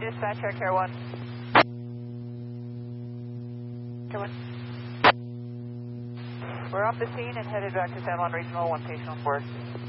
dispatch, Care 1. Care 1. We're off the scene and headed back to San Juan Regional, one patient on board.